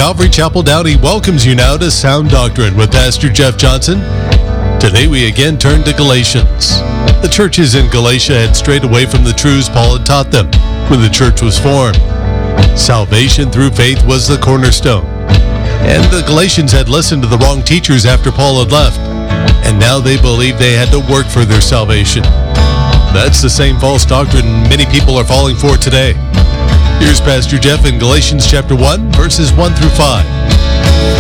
Calvary Chapel Downey welcomes you now to Sound Doctrine with Pastor Jeff Johnson. Today we again turn to Galatians. The churches in Galatia had strayed away from the truths Paul had taught them when the church was formed. Salvation through faith was the cornerstone. And the Galatians had listened to the wrong teachers after Paul had left, and now they believed they had to work for their salvation. That's the same false doctrine many people are falling for today. Here's Pastor Jeff in Galatians chapter 1, verses 1 through 5.